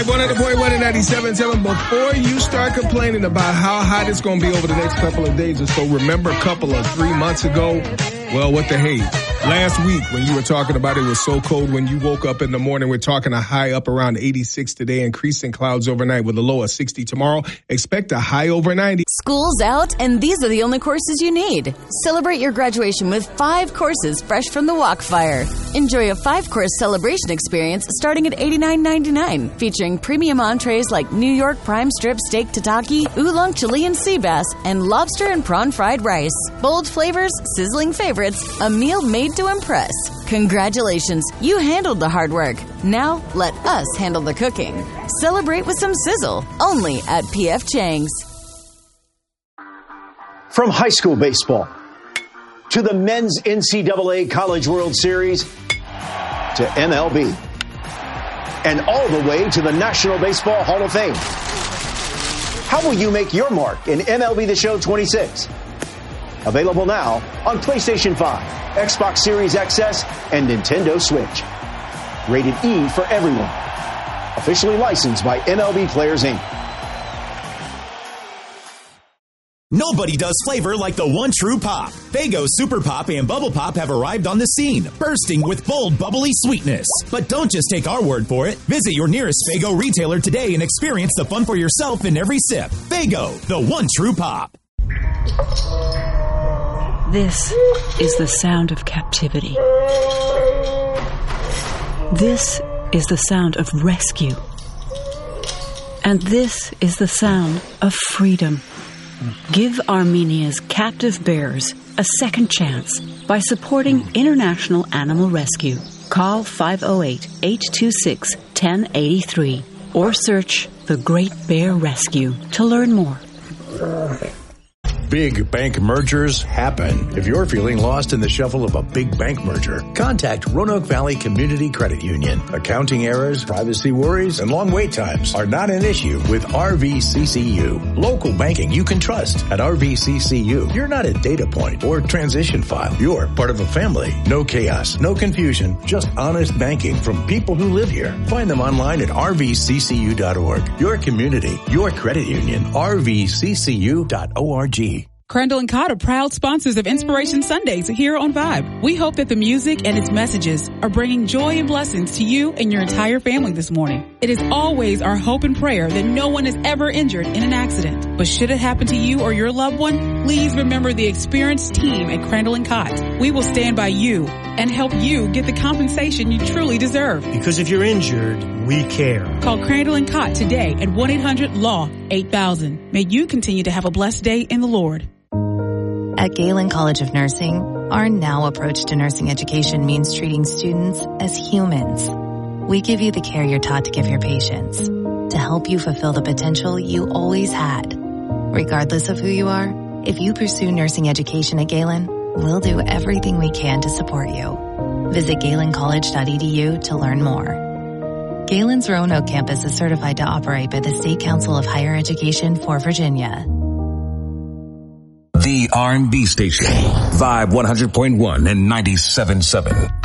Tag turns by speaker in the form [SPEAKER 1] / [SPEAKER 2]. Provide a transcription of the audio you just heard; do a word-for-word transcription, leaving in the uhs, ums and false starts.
[SPEAKER 1] Vibe one hundred point one and ninety-seven point seven. Before you start complaining about how hot it's going to be over the next couple of days or so, remember a couple of three months ago? Well, what the hey? Last week when you were talking about it was so cold when you woke up in the morning, we're talking a high up around eighty-six today, increasing clouds overnight with a low of sixty tomorrow. Expect a high over ninety.
[SPEAKER 2] School's out, and these are the only courses you need. Celebrate your graduation with five courses fresh from the Walkfire. Enjoy a five-course celebration experience starting at eighty-nine ninety-nine, featuring premium entrees like New York prime strip steak tataki, oolong Chilean sea bass, and lobster and prawn fried rice. Bold flavors, sizzling favorites, a meal made to impress. Congratulations, you handled the hard work. Now let us handle the cooking. Celebrate with some sizzle, only at P F Chang's.
[SPEAKER 3] From high school baseball to the men's N C double A College World Series to M L B and all the way to the National Baseball Hall of Fame. How will you make your mark in M L B The Show twenty-six? Available now on PlayStation five, Xbox Series X S, and Nintendo Switch. Rated E for everyone. Officially licensed by M L B Players, Incorporated.
[SPEAKER 4] Nobody does flavor like the one true pop. Faygo Super Pop and Bubble Pop have arrived on the scene, bursting with bold, bubbly sweetness. But don't just take our word for it. Visit your nearest Faygo retailer today and experience the fun for yourself in every sip. Faygo, the one true pop.
[SPEAKER 5] This is the sound of captivity. This is the sound of rescue. And this is the sound of freedom. Give Armenia's captive bears a second chance by supporting International Animal Rescue. Call five oh eight, eight two six, one oh eight three or search The Great Bear Rescue to learn more.
[SPEAKER 6] Big bank mergers happen. If you're feeling lost in the shuffle of a big bank merger, contact Roanoke Valley Community Credit Union. Accounting errors, privacy worries, and long wait times are not an issue with R V C C U. Local banking you can trust. At R V C C U, you're not a data point or transition file. You're part of a family. No chaos, no confusion, just honest banking from people who live here. Find them online at R V C C U dot org. Your community, your credit union, R V C C U dot org.
[SPEAKER 7] Crandall and Cott are proud sponsors of Inspiration Sundays here on Vibe. We hope that the music and its messages are bringing joy and blessings to you and your entire family this morning. It is always our hope and prayer that no one is ever injured in an accident. But should it happen to you or your loved one, please remember the experienced team at Crandall and Cott. We will stand by you and help you get the compensation you truly deserve.
[SPEAKER 8] Because if you're injured, we care.
[SPEAKER 7] Call Crandall and Cott today at one eight hundred L A W eight thousand. May you continue to have a blessed day in the Lord.
[SPEAKER 9] At Galen College of Nursing, our now approach to nursing education means treating students as humans. We give you the care you're taught to give your patients, to help you fulfill the potential you always had. Regardless of who you are, if you pursue nursing education at Galen, we'll do everything we can to support you. Visit galen college dot e d u to learn more. Galen's Roanoke campus is certified to operate by the State Council of Higher Education for Virginia.
[SPEAKER 10] The R and B station, Vibe one hundred point one and ninety-seven point seven.